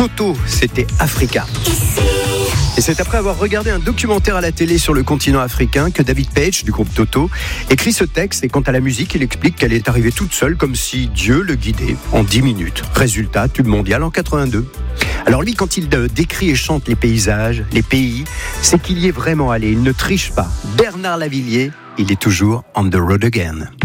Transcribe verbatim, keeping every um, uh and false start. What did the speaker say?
Toto, c'était Africa. Et c'est après avoir regardé un documentaire à la télé sur le continent africain que David Page, du groupe Toto, écrit ce texte. Et quant à la musique, il explique qu'elle est arrivée toute seule, comme si Dieu le guidait en dix minutes. Résultat, tube mondial en quatre-vingt-deux. Alors lui, quand il décrit et chante les paysages, les pays, c'est qu'il y est vraiment allé. Il ne triche pas. Bernard Lavilliers, il est toujours on the road again.